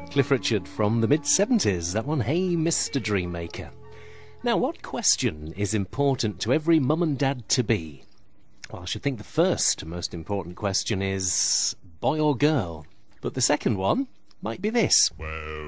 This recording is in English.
Cliff Richard from the mid-70s. That one, Hey Mr. Dreammaker. Now, what question is important to every mum and dad to be? Well, I should think the first most important question is boy or girl. But the second one might be this. Well,